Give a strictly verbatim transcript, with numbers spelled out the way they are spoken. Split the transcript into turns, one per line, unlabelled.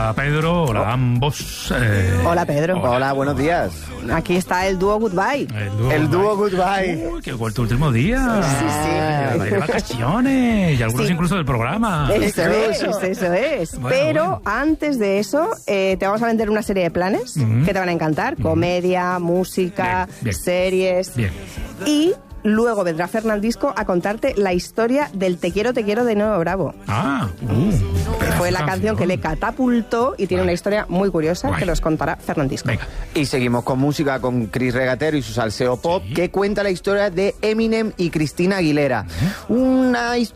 Hola Pedro, hola a ambos. Eh,
Hola Pedro.
Hola. Hola, buenos días.
Aquí está el dúo Goodbye.
El dúo,
El dúo Goodbye.
Uy, que vuelto último día.
Sí, sí.
De vacaciones y algunos
Sí.
incluso del programa.
Eso es, eso es.
Bueno,
Pero
bueno.
antes de eso, eh, te vamos a vender una serie de planes
Ujú.
que te van a encantar. Comedia, música,
Bien, bien.
series.
Bien.
Y luego vendrá Fernandisco a contarte la historia del Te quiero, te quiero de Nuevo Bravo.
Ah, uh,
Que fue la canción que le catapultó y tiene
Vale.
una historia muy curiosa
Guay.
que nos contará Fernandisco.
Venga.
Y seguimos con música con Chris Regatero y su salseo pop,
Sí.
que cuenta la historia de Eminem y Cristina Aguilera. Una historia